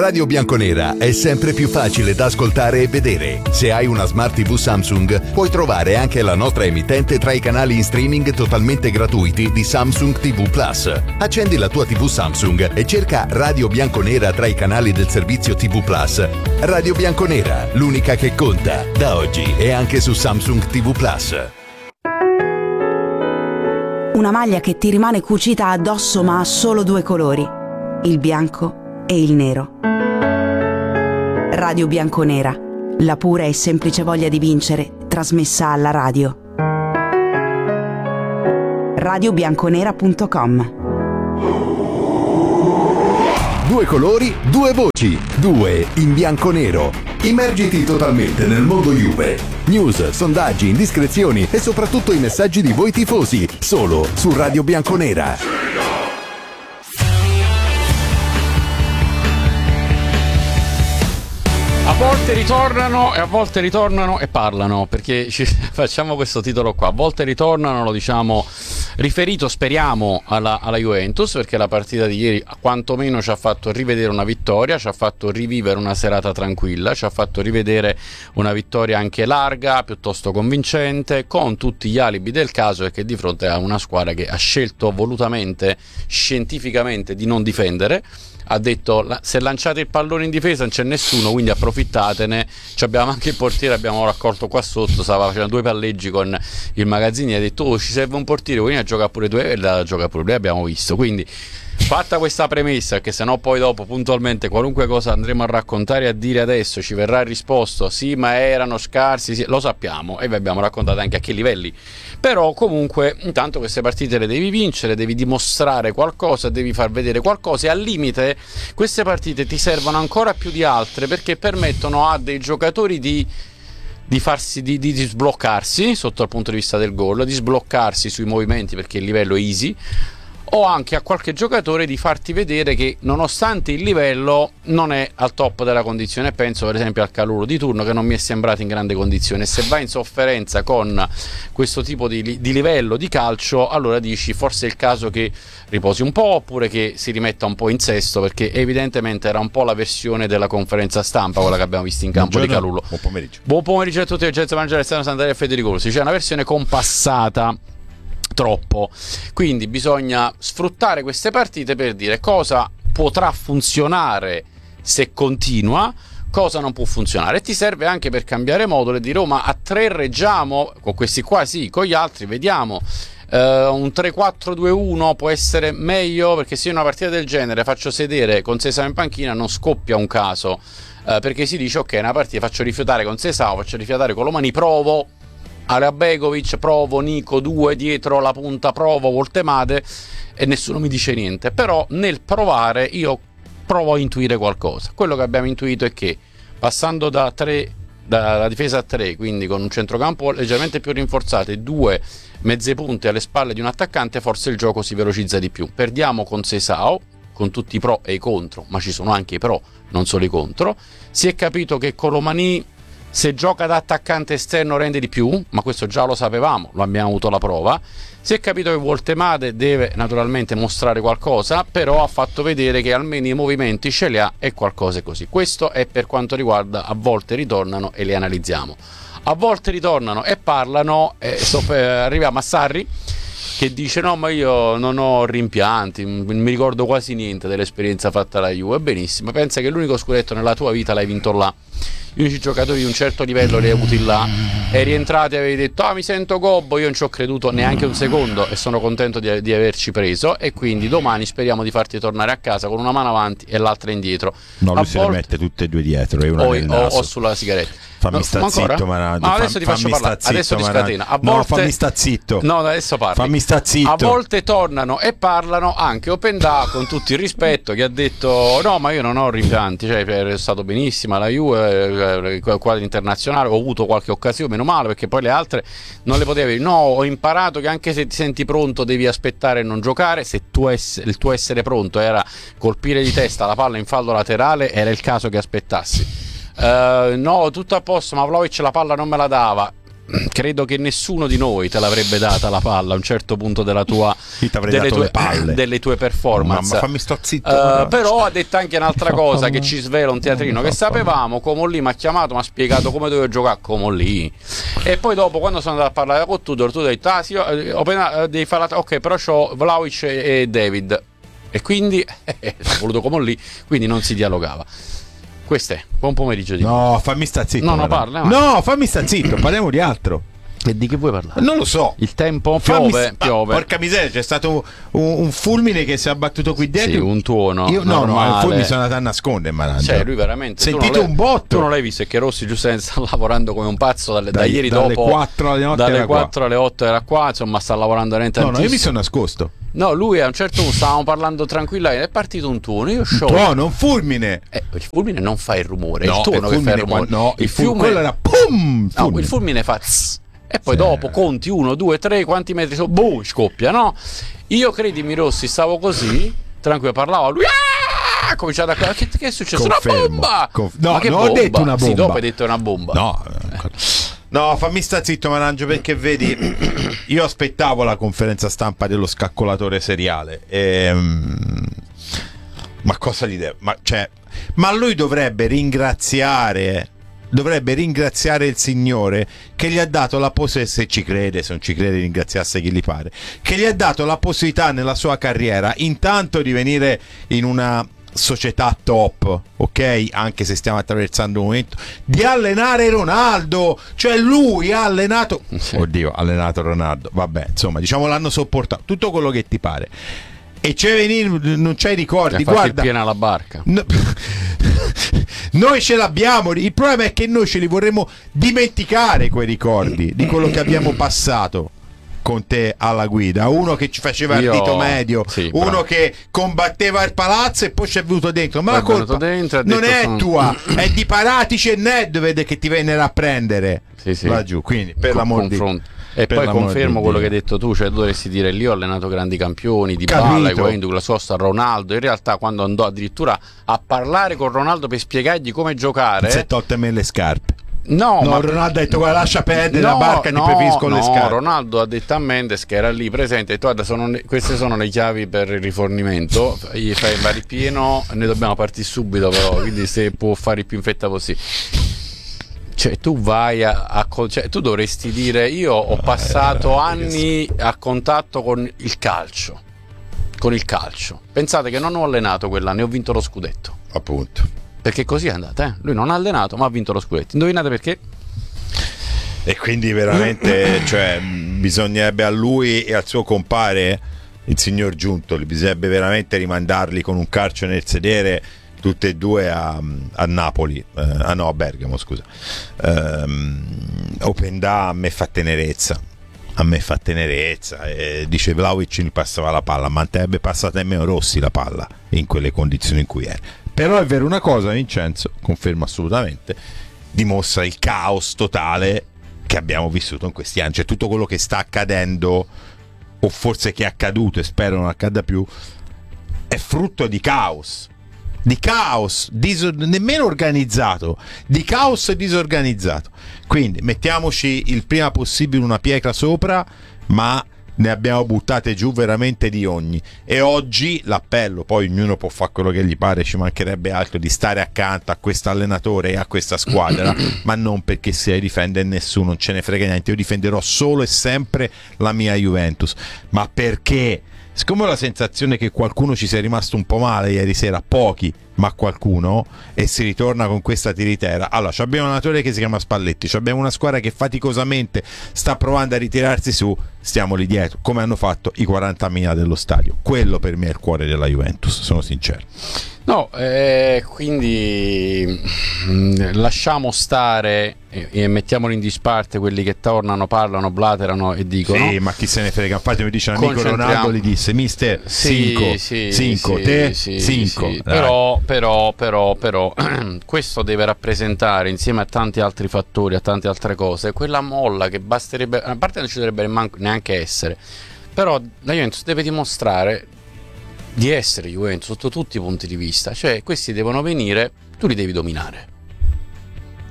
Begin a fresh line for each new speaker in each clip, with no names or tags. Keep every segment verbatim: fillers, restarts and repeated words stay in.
Radio Bianconera è sempre più facile da ascoltare e vedere. Se hai una Smart tivù Samsung, puoi trovare anche la nostra emittente tra i canali in streaming totalmente gratuiti di Samsung tivù Plus. Accendi la tua tivù Samsung e cerca Radio Bianconera tra i canali del servizio tivù Plus. Radio Bianconera, l'unica che conta, da oggi e anche su Samsung tivù Plus.
Una maglia che ti rimane cucita addosso ma ha solo due colori, il bianco e il nero. Radio Bianconera, la pura e semplice voglia di vincere, trasmessa alla radio. radio bianconera punto com.
Due colori, due voci, due in bianco-nero. Immergiti totalmente nel mondo Juve. News, sondaggi, indiscrezioni e soprattutto i messaggi di voi tifosi, solo su Radio Bianconera.
A volte ritornano e a volte ritornano e parlano, perché ci facciamo questo titolo qua. A volte ritornano, lo diciamo riferito, speriamo, alla, alla Juventus, perché la partita di ieri quantomeno ci ha fatto rivedere una vittoria, ci ha fatto rivivere una serata tranquilla, ci ha fatto rivedere una vittoria anche larga, piuttosto convincente, con tutti gli alibi del caso, e che di fronte a una squadra che ha scelto volutamente, scientificamente, di non difendere. Ha detto: se lanciate il pallone in difesa non c'è nessuno, quindi approfittatene. Ci abbiamo anche il portiere, abbiamo raccolto qua sotto, stava facendo due palleggi con il Magazzini, ha detto: oh, ci serve un portiere, quindi a giocare pure tu, e la gioca pure lui, abbiamo visto. Quindi, fatta questa premessa, che sennò poi dopo puntualmente qualunque cosa andremo a raccontare e a dire adesso ci verrà risposto sì ma erano scarsi, sì, lo sappiamo, e vi abbiamo raccontato anche a che livelli. Però comunque intanto queste partite le devi vincere, devi dimostrare qualcosa, devi far vedere qualcosa, e al limite queste partite ti servono ancora più di altre, perché permettono a dei giocatori di di farsi di, di, di sbloccarsi sotto il punto di vista del gol, di sbloccarsi sui movimenti, perché il livello è easy, o anche a qualche giocatore di farti vedere che nonostante il livello non è al top della condizione. Penso per esempio al Calulu di turno, che non mi è sembrato in grande condizione. Se vai in sofferenza con questo tipo di, di livello di calcio, allora dici forse è il caso che riposi un po', oppure che si rimetta un po' in sesto, perché evidentemente era un po' la versione della conferenza stampa quella che abbiamo visto in campo. Buongiorno, di Calulu.
Buon pomeriggio.
Buon pomeriggio a tutti, Genza Mangiare, Stefano Sant'Andrea e Federico Rossi. C'è una versione compassata troppo, quindi bisogna sfruttare queste partite per dire cosa potrà funzionare se continua, cosa non può funzionare, e ti serve anche per cambiare modulo e dire: oh, ma a tre reggiamo con questi qua, sì, con gli altri vediamo. Uh, un tre quattro due uno può essere meglio, perché se io una partita del genere faccio sedere con Sesao in panchina non scoppia un caso, uh, perché si dice: ok, una partita faccio rifiutare con Sesao, faccio rifiutare Colomani, provo Alea Begovic, provo Nico due dietro la punta, provo Voltemade, e nessuno mi dice niente. Però nel provare io provo a intuire qualcosa. Quello che abbiamo intuito è che passando da tre, dalla difesa a tre, quindi con un centrocampo leggermente più rinforzato e due mezze punte alle spalle di un attaccante, forse il gioco si velocizza di più. Perdiamo con Sesao, con tutti i pro e i contro, ma ci sono anche i pro, non solo i contro. Si è capito che Colomani, se gioca da attaccante esterno, rende di più, ma questo già lo sapevamo, lo abbiamo avuto la prova. Si è capito che Voltemade deve naturalmente mostrare qualcosa, però ha fatto vedere che almeno i movimenti ce li ha, e qualcosa è così. Questo è per quanto riguarda a volte ritornano e li analizziamo. A volte ritornano e parlano, e so, eh, arriviamo a Sarri, che dice: no, ma io non ho rimpianti, non mi ricordo quasi niente dell'esperienza fatta alla Juve. Benissimo, pensa che l'unico scudetto nella tua vita l'hai vinto là, gli unici giocatori di un certo livello li hai avuti là, e rientrati e avevi detto: ah, mi sento gobbo. Io non ci ho creduto neanche un secondo e sono contento di, di averci preso, e quindi domani speriamo di farti tornare a casa con una mano avanti e l'altra indietro.
No, lui
a
se
volte...
le mette tutte e due dietro, e una
o,
nel
o,
naso.
o sulla sigaretta.
Fammi
no,
sta zitto, ma,
ma adesso ti faccio parlare, zitto, adesso ti scatena. A
no,
volte...
fammi sta zitto.
No, adesso parli.
Fammi sta zitto.
A volte tornano e parlano anche Openda, con tutto il rispetto, che ha detto: no, ma io non ho rimpianti, cioè è stato benissimo la Juve, quadro internazionale, ho avuto qualche occasione, meno male, perché poi le altre non le potevi. No, ho imparato che anche se ti senti pronto devi aspettare e non giocare. Se tu ess- il tuo essere pronto era colpire di testa la palla in fallo laterale, era il caso che aspettassi. Uh, no, tutto a posto, ma Vlahovic la palla non me la dava. credo che nessuno di noi te l'avrebbe data la palla a un certo punto della tua delle tue,
le palle.
delle tue performance.
Mamma, fammi sto zitto.
Uh, però ha detto anche un'altra cosa che ci svela un teatrino che sapevamo. Comolli mi ha chiamato, mi ha spiegato come dovevo giocare. Comolli. E poi dopo, quando sono andato a parlare con Tudor, tu hai detto ah sì, ho appena, devi fare la... ok, però c'ho Vlahovic e, e David, e quindi eh, ho voluto Comolli, quindi non si dialogava. Questo è, buon pomeriggio di
No, fammi sta zitto.
No, no, parla.
No, fammi sta zitto, parliamo di altro.
E di che vuoi parlare?
Non lo so.
Il tempo
Fammi
piove,
sta-
piove.
Ah, porca miseria, c'è stato un, un fulmine che si è abbattuto qui dentro.
Sì, un tuono.
Io no, no,
normale.
il fulmine sono andato a nascondere, Marangio.
Cioè, lui veramente.
Sentite
tu non
un
l'hai-
botto.
Tu non l'hai visto, è che Rossi giustamente sta lavorando come un pazzo dalle, da
Dai-
ieri
dalle
dopo.
quattro alle notte
dalle
era qua.
quattro alle otto era qua, insomma, sta lavorando veramente
No, no, io mi
tantissimo.
sono nascosto.
No, lui a un certo punto stavamo parlando tranquillamente, è partito un tuono, io show.
Tuono, un fulmine.
Eh, il fulmine non fa il rumore, è
No,
il tuono
il
che fa il
fulmine
rumore.
qua- no, il fu-
fiume
quello era pum,
No,
fulmine.
il fulmine fa tss, e poi
Sì.
dopo conti uno, due, tre, quanti metri sono, boh, scoppia, no? Io credimi Rossi, stavo così, tranquillo, parlavo, lui ah! ha cominciato a che, che è successo?
Confermo.
Una bomba!
Conf- no,
Ma che
non ho
bomba?
detto una
Sì,
bomba.
dopo hai detto una bomba.
No, no, fammi sta zitto, Marangio, perché vedi, io aspettavo la conferenza stampa dello scaccolatore seriale. Ehm, ma cosa gli devo? Ma, cioè, ma lui dovrebbe ringraziare. Dovrebbe ringraziare il Signore che gli ha dato la possibilità, se ci crede, se non ci crede ringraziasse chi gli pare, che gli ha dato la possibilità nella sua carriera intanto di venire in una società top, ok? Anche se stiamo attraversando un momento di allenare Ronaldo, cioè lui ha allenato,
Sì.
oddio, ha allenato Ronaldo, vabbè, insomma, diciamo l'hanno sopportato, tutto quello che ti pare. E c'è venire, non c'hai ricordi,
Ti ha fatto
guarda,
piena la barca.
No- noi ce l'abbiamo, il problema è che noi ce li vorremmo dimenticare quei ricordi di quello che abbiamo passato con te alla guida, uno che ci faceva
Io-
il dito medio,
sì,
uno
bravo.
che combatteva il palazzo e poi ci è venuto dentro, ma
Poi
la
è venuto
colpa
dentro e ha
non
detto
è
sono-
tua, è di Paratici e Nedved che ti vennero a prendere
Sì, sì.
laggiù, quindi per
Con-
l'amor di
confronto. E
per
poi
l'amor
confermo
di
quello
Dio.
che hai detto tu, cioè tu dovresti dire lì ho allenato grandi campioni, Di
Capito.
Bala, Higuaín, Douglas Costa, Ronaldo. In realtà quando andò addirittura a parlare con Ronaldo per spiegargli come giocare,
si è tolte me le scarpe.
no,
No,
ma
Ronaldo ha detto guarda, lascia perdere
no,
la barca,
no,
ti preferisco le
no,
scarpe.
Ronaldo ha detto a Mendes che era lì presente, ha detto guarda, sono le- queste sono le chiavi per il rifornimento, gli fai il ripieno, ne dobbiamo partire subito però, quindi se può fare il più in fretta possibile. Cioè tu vai a, a co- cioè, tu dovresti dire io ho passato anni a contatto con il calcio, con il calcio. Pensate che non ho allenato quell'anno e ho vinto lo scudetto,
Appunto.
perché così è andata, eh? Lui non ha allenato ma ha vinto lo scudetto. Indovinate perché?
E quindi veramente, cioè, bisognerebbe a lui e al suo compare, il signor Giuntoli, bisognerebbe veramente rimandarli con un calcio nel sedere tutte e due a, a Napoli, eh, ah no, a Bergamo, scusa. Ehm, Openda a me fa tenerezza, a me fa tenerezza. E dice Vlahovic mi passava la palla, ma andrebbe passata nemmeno Rossi la palla in quelle condizioni in cui era. Però è vero una cosa, Vincenzo, confermo assolutamente, dimostra il caos totale che abbiamo vissuto in questi anni, cioè tutto quello che sta accadendo, o forse che è accaduto e spero non accada più, è frutto di caos, di caos, diso- nemmeno organizzato, di caos disorganizzato. Quindi mettiamoci il prima possibile una pietra sopra, ma ne abbiamo buttate giù veramente di ogni. E oggi l'appello, poi ognuno può fare quello che gli pare, ci mancherebbe altro, di stare accanto a questo allenatore e a questa squadra, ma non perché si difende nessuno, non ce ne frega niente, io difenderò solo e sempre la mia Juventus, ma perché siccome ho la sensazione che qualcuno ci sia rimasto un po' male ieri sera, pochi ma qualcuno, e si ritorna con questa tiritera. Allora abbiamo un allenatore che si chiama Spalletti, abbiamo una squadra che faticosamente sta provando a ritirarsi su, stiamo lì dietro come hanno fatto i quarantamila dello stadio. Quello per me è il cuore della Juventus, sono sincero.
No, eh, quindi mh, lasciamo stare e, e mettiamoli in disparte quelli che tornano, parlano, blaterano e dicono.
Sì, ma chi se ne frega. Infatti mi dice l'amico
Concentriamo-
Ronaldo, gli disse mister cinque,
sì,
cinque,
sì,
te
sì,
cinque.
sì. Però, però, però, però questo deve rappresentare, insieme a tanti altri fattori, a tante altre cose, quella molla che basterebbe, a parte non ci dovrebbe manco- neanche essere, però la Juventus deve dimostrare di essere Juventus sotto tutti i punti di vista, cioè questi devono venire, tu li devi dominare.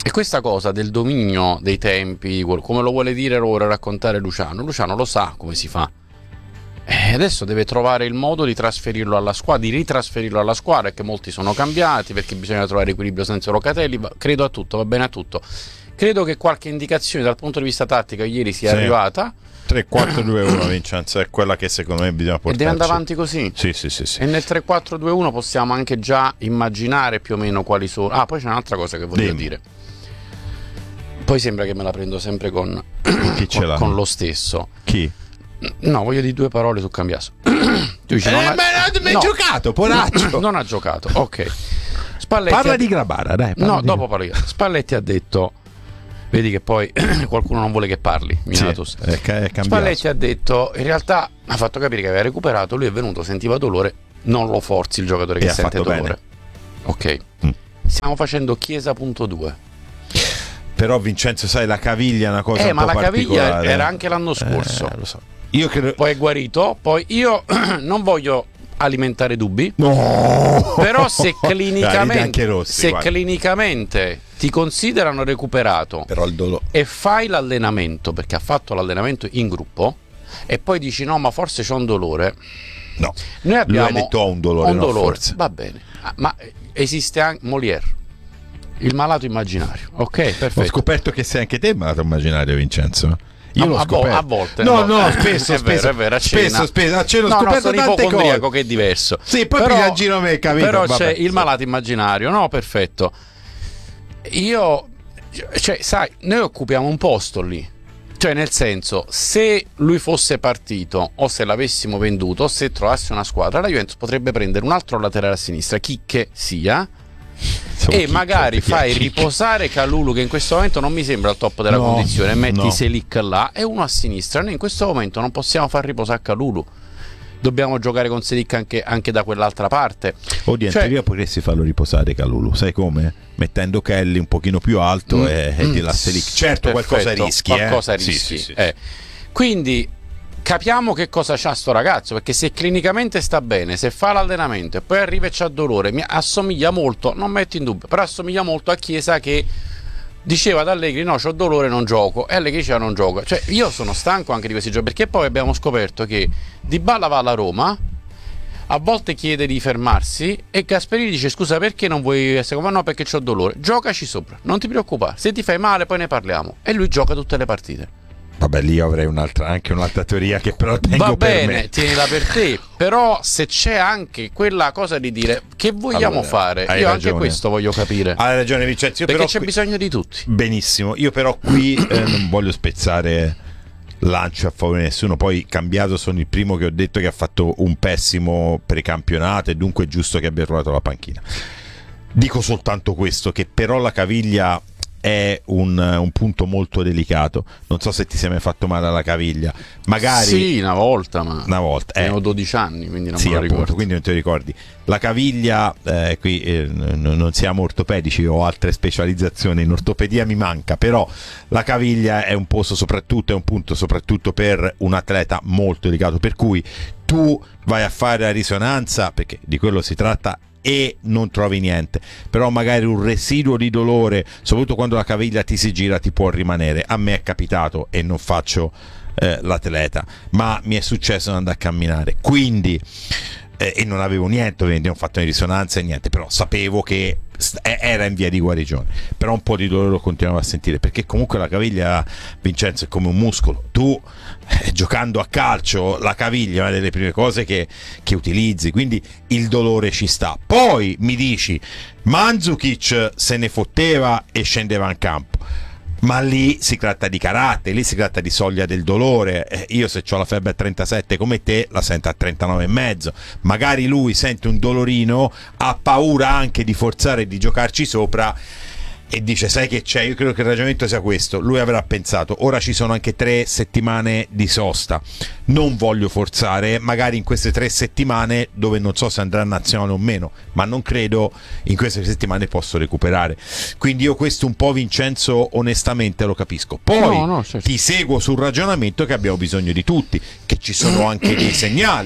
E questa cosa del dominio dei tempi, come lo vuole dire ora raccontare Luciano, Luciano lo sa come si fa. E adesso deve trovare il modo di trasferirlo alla squadra, di ritrasferirlo alla squadra, che molti sono cambiati perché bisogna trovare equilibrio senza Locatelli. Credo a tutto, va bene a tutto. Credo che qualche indicazione dal punto di vista tattico ieri sia sì. arrivata.
tre quattro due uno Vincenzo è quella che secondo me bisogna portarci.
E deve andare avanti così.
Sì, sì, sì, sì.
E nel tre quattro due uno possiamo anche già immaginare più o meno quali sono. Ah, poi c'è un'altra cosa che voglio Dimmi. dire. Poi sembra che me la prendo sempre con,
Chi ce l'ha?
con lo stesso.
Chi?
No, voglio dire due parole su Cambiaso. Tu dici,
eh,
non
ha... beh, non ha no, giocato, poraccio.
No, non ha giocato, ok. Spalletti
parla
ha...
di Grabara, dai.
No,
di...
dopo parlo io. Spalletti ha detto, vedi che poi qualcuno non vuole che parli. Sì,
è, è
Spalletti ha detto, in realtà ha fatto capire che aveva recuperato, lui è venuto, sentiva dolore, non lo forzi il giocatore che
e
sente dolore.
Bene.
Ok. Mm. Stiamo facendo Chiesa punto due.
Però Vincenzo, sai, la caviglia è una cosa
eh,
un
ma
po'
la
particolare.
caviglia era anche l'anno scorso.
Eh, lo so. Io credo...
Poi è guarito. Poi io non voglio alimentare dubbi.
No!
Però se clinicamente,
Rossi,
se clinicamente ti considerano recuperato,
però il dolo...
e fai l'allenamento, perché ha fatto l'allenamento in gruppo, e poi dici no, ma forse c'ho un dolore.
No.
Noi abbiamo
Lui ha detto ho un dolore,
un
no,
dolore.
Forse.
Va bene. Ma esiste anche Molière. Il malato immaginario, ok, perfetto.
Ho scoperto che sei anche te malato immaginario, Vincenzo. Io a, l'ho scoperto
a volte.
No,
no,
no, spesso,
è vero,
spesso,
è vero, a cena.
spesso, spesso, a cena ho
no,
scoperto
no, sono
tante
ipocondriaco,
cose.
che è diverso.
Sì, poi
però,
mi giro me, capito?
Però
Vabbè,
c'è il
sì.
malato immaginario, no, perfetto. Io, cioè, sai, noi occupiamo un posto lì. Cioè, nel senso, se lui fosse partito, o se l'avessimo venduto, o se trovasse una squadra, la Juventus potrebbe prendere un altro laterale a sinistra, chi che sia,
Sono
e
chicco,
magari fai
chicco.
riposare Kalulu, che in questo momento non mi sembra al top della
no,
condizione, e metti
no.
Selic là e uno a sinistra. Noi in questo momento non possiamo far riposare Kalulu, dobbiamo giocare con Selic anche, anche da quell'altra parte.
Oddio,
cioè,
in teoria potresti farlo riposare Kalulu, sai come? Mettendo Kelly un pochino più alto mm, e, e di la Selic. Certo,
perfetto,
qualcosa rischi,
qualcosa
eh?
rischi.
Sì, sì, sì.
Eh. Quindi capiamo che cosa c'ha sto ragazzo, perché se clinicamente sta bene, se fa l'allenamento e poi arriva e c'ha dolore, mi assomiglia molto, non metto in dubbio, però assomiglia molto a Chiesa che diceva ad Allegri no, c'ho dolore, non gioco, e Allegri diceva non gioco. Cioè io sono stanco anche di questi giochi, perché poi abbiamo scoperto che Dybala va alla Roma, a volte chiede di fermarsi e Gasperini dice scusa perché non vuoi essere come no, perché c'ho dolore, giocaci sopra, non ti preoccupare, se ti fai male poi ne parliamo, e lui gioca tutte le partite.
Vabbè, lì avrei un'altra, anche un'altra teoria che però tengo
va
per
bene,
me.
tienila per te, però se c'è anche quella cosa di dire che vogliamo
allora,
fare, io
ragione.
Anche questo voglio capire.
Hai ragione Vincenzo, io
perché
però
c'è
qui...
bisogno di tutti.
Benissimo, io però qui eh, non voglio spezzare lancio a favore di nessuno, poi Cambiaso sono il primo che ho detto che ha fatto un pessimo precampionato e dunque è giusto che abbia trovato la panchina. Dico soltanto questo, che però la caviglia è un, un punto molto delicato. Non so se ti sei mai fatto male alla caviglia. Magari
sì, una volta, ma
una volta.
Eh.
Eh.
Ho dodici anni, quindi non
sì,
me lo
appunto,
ricordo.
quindi non te lo ricordi. La caviglia, eh, qui eh, n- non siamo ortopedici, ho altre specializzazioni, in ortopedia mi manca, però la caviglia è un posto soprattutto, è un punto soprattutto per un atleta molto delicato, per cui tu vai a fare la risonanza, perché di quello si tratta, e non trovi niente, però magari un residuo di dolore, soprattutto quando la caviglia ti si gira, ti può rimanere. A me è capitato e non faccio eh, l'atleta, ma mi è successo di andare a camminare, quindi eh, e non avevo niente, ovviamente non ho fatto le risonanze e niente, però sapevo che era in via di guarigione, però un po' di dolore lo continuavo a sentire, perché comunque la caviglia, Vincenzo, è come un muscolo. Tu eh, giocando a calcio, la caviglia è una delle prime cose che, che utilizzi, quindi il dolore ci sta. Poi mi dici Mandzukic se ne fotteva e scendeva in campo, ma lì si tratta di carattere, lì si tratta di soglia del dolore. Eh, io se ho la febbre a trentasette come te la sento a trentanove e mezzo, magari lui sente un dolorino, ha paura anche di forzare e di giocarci sopra e dice sai che c'è, io credo che il ragionamento sia questo, lui avrà pensato ora ci sono anche tre settimane di sosta, non voglio forzare, magari in queste tre settimane dove non so se andrà a nazionale o meno, ma non credo in queste settimane posso recuperare, quindi io questo un po', Vincenzo, onestamente lo capisco. Poi
no, no, certo.
Ti seguo sul ragionamento che abbiamo bisogno di tutti, che ci sono anche dei segnali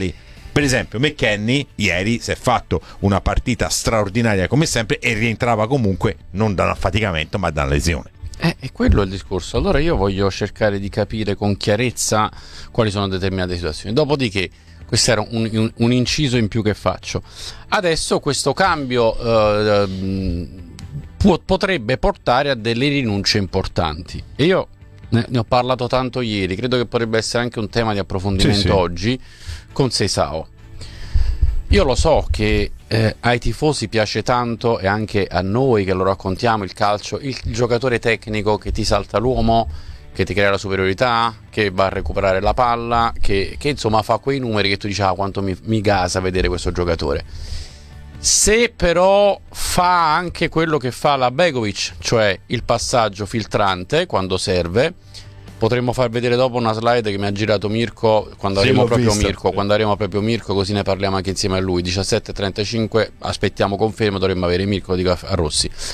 Per esempio McKennie ieri si è fatto una partita straordinaria come sempre e rientrava comunque non da un affaticamento ma da una lesione.
Eh, e quello è il discorso. Allora io voglio cercare di capire con chiarezza quali sono determinate situazioni. Dopodiché, questo era un, un, un inciso in più che faccio. Adesso questo cambio eh, può, potrebbe portare a delle rinunce importanti. E io ne, ne ho parlato tanto ieri, credo che potrebbe essere anche un tema di approfondimento, sì, sì, oggi, con Seisao. Io lo so che eh, ai tifosi piace tanto, e anche a noi che lo raccontiamo, il calcio, il, il giocatore tecnico che ti salta l'uomo, che ti crea la superiorità, che va a recuperare la palla, che, che insomma fa quei numeri che tu dici: ah, quanto mi, mi gasa vedere questo giocatore. Se però fa anche quello che fa la Begovic, cioè il passaggio filtrante quando serve, potremmo far vedere dopo una slide che mi ha girato Mirko quando
sì,
avremo proprio
vista.
Mirko quando avremo proprio Mirko, così ne parliamo anche insieme a lui. Diciassette e trentacinque, aspettiamo conferma, dovremmo avere Mirko, dico a Rossi.